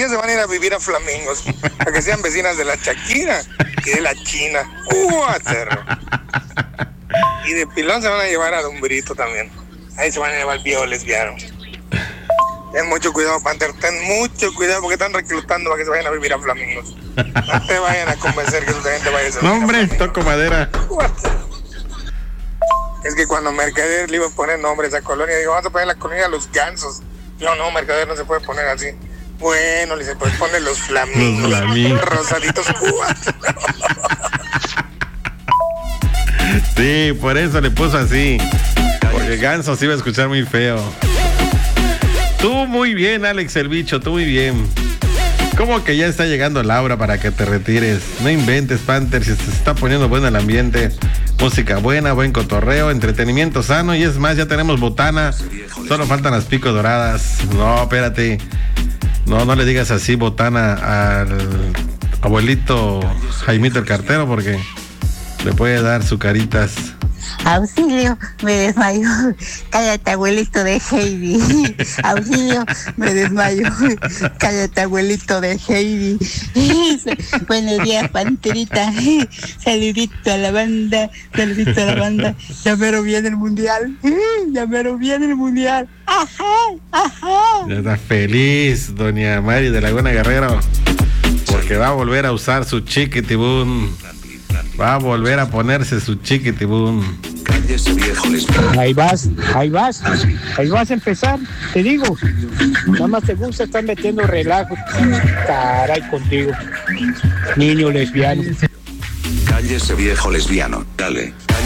días se van a ir a vivir a Flamingos, para que sean vecinas de la Shakira y de la China. Cerro. Y de pilón se van a llevar a Don Brito también. Ahí se van a llevar al viejo lesbiano. Ten mucho cuidado, Panther, ten mucho cuidado porque están reclutando para que se vayan a vivir a Flamingos. No te vayan a convencer que tu gente vaya a ser. No, hombre, toco madera. Es que cuando Mercader le iba a poner nombre a esa colonia, digo, vamos a poner la colonia Los Gansos. No, Mercader no se puede poner así. Bueno, le se puede poner Los Flamingos. Los Flamingos. Rosaditos. Sí, por eso le puso así. Porque Ganso se iba a escuchar muy feo. Tú muy bien, Alex el Bicho, tú muy bien. ¿Cómo que ya está llegando la hora para que te retires? No inventes, Panther, si se está poniendo bueno el ambiente. Música buena, buen cotorreo, entretenimiento sano. Y es más, ya tenemos botana. Solo faltan las picos doradas. No, espérate. No le digas así botana al abuelito Jaimito el Cartero, porque le puede dar sucaritas. Auxilio, me desmayo. Cállate, abuelito de Heidi. Auxilio, me desmayo. Cállate, abuelito de Heidi. Buenos días, Panterita. Saludito a la banda. Saludito a la banda. Ya mero viene el mundial. Ya mero viene el mundial. Ajá. Ya está feliz, doña Mari de Laguna Guerrero, porque va a volver a usar su chiquitibún. Va a volver a ponerse su chiquitibún. Ahí vas a empezar, te digo. Nada más te gusta estar metiendo relajo. Caray contigo, niño lesbiano. Cállese, viejo lesbiano, dale.